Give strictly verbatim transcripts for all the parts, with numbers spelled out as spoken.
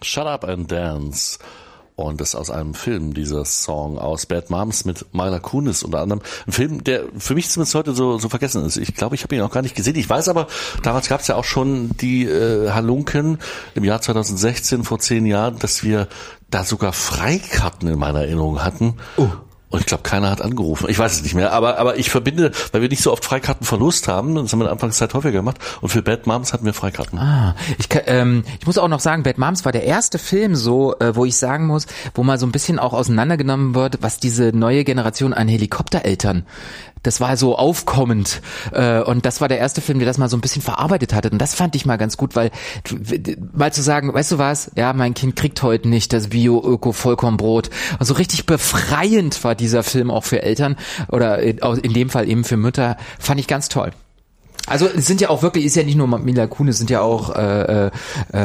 Shut Up and Dance. Und das ist aus einem Film, dieser Song aus Bad Moms mit Mila Kunis unter anderem. Ein Film, der für mich zumindest heute so, so vergessen ist. Ich glaube, ich habe ihn auch gar nicht gesehen. Ich weiß aber, damals gab es ja auch schon die äh, Halunken im Jahr zwanzig sechzehn, vor zehn Jahren, dass wir da sogar Freikarten in meiner Erinnerung hatten. Oh. Und ich glaube, keiner hat angerufen. Ich weiß es nicht mehr. Aber aber ich verbinde, weil wir nicht so oft Freikartenverlust haben, das haben wir in der Anfangszeit häufiger gemacht. Und für Bad Moms hatten wir Freikarten. Ah, ich, ähm, ich muss auch noch sagen, Bad Moms war der erste Film so, äh, wo ich sagen muss, wo mal so ein bisschen auch auseinandergenommen wird, was diese neue Generation an Helikoptereltern, das war so aufkommend. Äh, und das war der erste Film, der das mal so ein bisschen verarbeitet hatte. Und das fand ich mal ganz gut, weil mal zu sagen, weißt du was, ja, mein Kind kriegt heute nicht das Bio-Öko-Vollkornbrot. Also richtig befreiend war dieser Film auch für Eltern oder in dem Fall eben für Mütter, fand ich ganz toll. Also es sind ja auch wirklich, ist ja nicht nur Mila Kunis, es sind ja auch äh, äh,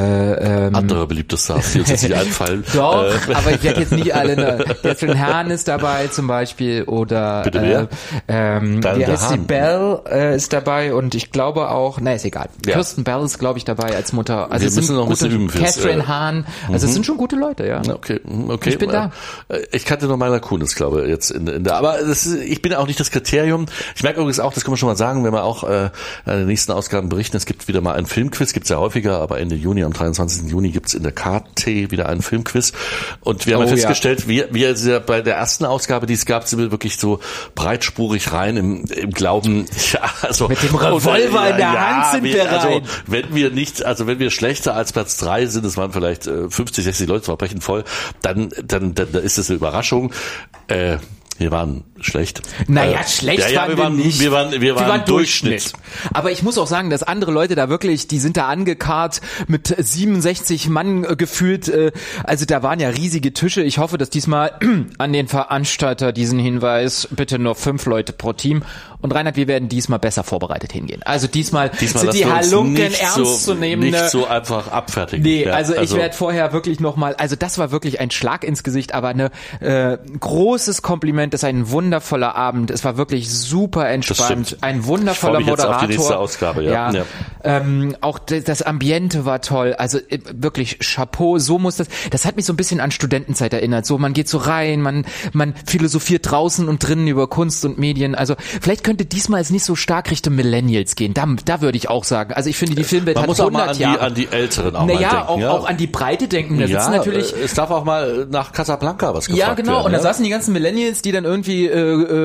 ähm, andere beliebte Stars, die uns jetzt nicht einfallen. Doch, äh. aber ich werde jetzt nicht alle, ne, Catherine Hahn ist dabei zum Beispiel oder Bitte wer? Äh, ähm, wie heißt sie, Bell äh, ist dabei und ich glaube auch, na ist egal, ja. Kirsten Bell ist glaube ich dabei als Mutter. Also wir es müssen sind noch ein gute, bisschen üben. Catherine Hahn, also mhm. es sind schon gute Leute, ja. Okay, okay. Ich bin da. Ich kannte nur Mila Kunis, glaube ich, jetzt in, in der, aber das ist, ich bin auch nicht das Kriterium. Ich merke übrigens auch, das kann man schon mal sagen, wenn wir auch äh, in der nächsten Ausgabe berichten, es gibt wieder mal einen Filmquiz, gibt es ja häufiger, aber Ende Juni, am dreiundzwanzigsten Juni gibt es in der K T wieder einen Filmquiz und wir haben oh, ja festgestellt, ja. wir, wir bei der ersten Ausgabe, die es gab, sind wir wirklich so breitspurig rein im, im Glauben, ja, also mit dem Revolver ja, in der ja, Hand sind wir, wir rein. Also wenn wir nicht, also wenn wir schlechter als Platz drei sind, es waren vielleicht äh, fünfzig, sechzig Leute, war brechend voll, dann, dann, dann, dann ist das eine Überraschung. Äh, Wir waren schlecht. Naja, äh, schlecht ja, ja, waren wir, wir waren, nicht. Wir waren, wir waren, wir waren Durchschnitt. Durchschnitt. Aber ich muss auch sagen, dass andere Leute da wirklich, die sind da angekarrt mit siebenundsechzig Mann äh, gefühlt. Äh, also da waren ja riesige Tische. Ich hoffe, dass diesmal an den Veranstalter diesen Hinweis, bitte nur fünf Leute pro Team. Und Reinhard, wir werden diesmal besser vorbereitet hingehen. Also diesmal, diesmal sind die Halunken ernst so, zu nehmen. Nicht so einfach abfertigen. Nee, ja, also, also ich werde vorher wirklich nochmal, also das war wirklich ein Schlag ins Gesicht, aber eine äh, großes Kompliment, das ist ein wundervoller Abend. Es war wirklich super entspannt. Ein wundervoller ich mich Moderator. Jetzt auf die nächste Ausgabe, ja. ja, ja. Ähm, auch das Ambiente war toll. Also äh, wirklich Chapeau. So muss das. Das hat mich so ein bisschen an Studentenzeit erinnert. So, man geht so rein, man man philosophiert draußen und drinnen über Kunst und Medien. Also vielleicht könnte diesmal es nicht so stark Richtung Millennials gehen. Da, da würde ich auch sagen. Also ich finde, die Filmwelt man hat muss auch mal an Jahre. Die, an die Älteren auch naja, mal denken. Auch, ja, auch an die Breite denken. Da ja, sitzen natürlich. Es darf auch mal nach Casablanca was gefragt werden. Ja, genau. Werden, und da ja? saßen die ganzen Millennials, die dann irgendwie äh,